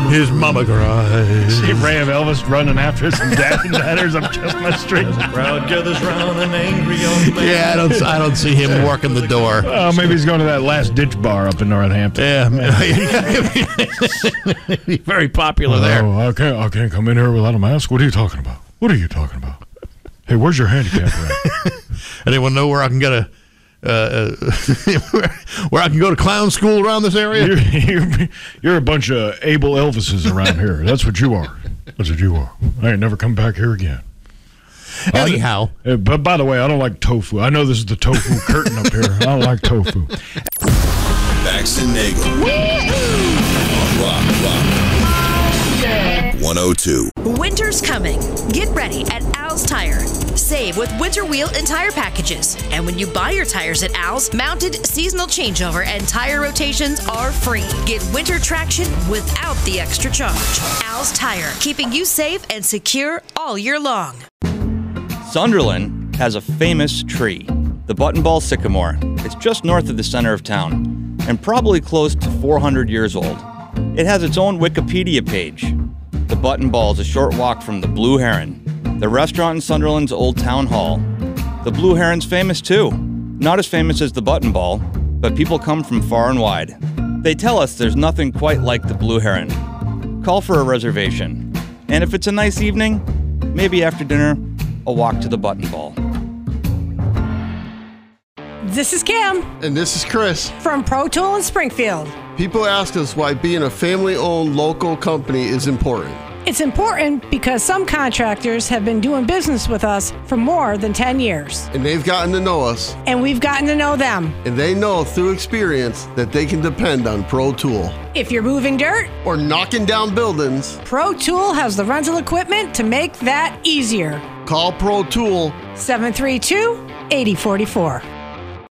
his mama cries. See Ray of Elvis running after some dancers up Chestnut Street. As the crowd gathers round an angry young man. Yeah, I don't see him working the door. Oh, maybe he's going to that Last Ditch bar up in Northampton. Yeah, very popular there. Oh, I can't come in here without a mask. What are you talking about? What are you talking about? Hey, where's your handicap ramp? Anyone know where I can get where I can go to clown school around this area? You're a bunch of able Elvises around here. That's what you are. That's what you are. I ain't never come back here again. Anyhow. But by the way, I don't like tofu. I know this is the tofu curtain up here. I don't like tofu. Bax and Nagel. On Rock 102. Winter's coming. Get ready at Al's Tire. Save with winter wheel and tire packages. And when you buy your tires at Al's, mounted seasonal changeover and tire rotations are free. Get winter traction without the extra charge. Al's Tire, keeping you safe and secure all year long. Sunderland has a famous tree, the Buttonball Sycamore. It's just north of the center of town and probably close to 400 years old. It has its own Wikipedia page. The Buttonball is a short walk from the Blue Heron, the restaurant in Sunderland's Old Town Hall. The Blue Heron's famous too. Not as famous as the Buttonball, but people come from far and wide. They tell us there's nothing quite like the Blue Heron. Call for a reservation. And if it's a nice evening, maybe after dinner, a walk to the Buttonball. This is Kim And this is Chris. from Pro Tool in Springfield. People ask us why being a family-owned local company is important. It's important because some contractors have been doing business with us for more than 10 years. And they've gotten to know us. And we've gotten to know them. And they know through experience that they can depend on Pro Tool. If you're moving dirt, Or knocking down buildings, Pro Tool has the rental equipment to make that easier. call Pro Tool 732-8044.